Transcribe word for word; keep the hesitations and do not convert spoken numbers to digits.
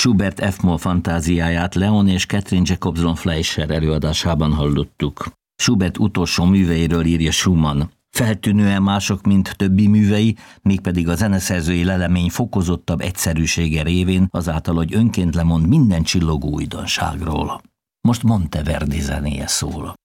Schubert F-moll fantáziáját Leon és Catherine Jacobson Fleischer előadásában hallottuk. Schubert utolsó műveiről írja Schumann. Feltűnően mások, mint többi művei, mégpedig a zeneszerzői lelemény fokozottabb egyszerűsége révén azáltal, hogy önként lemond minden csillogó újdonságról. Most Monteverdi zenéje szól.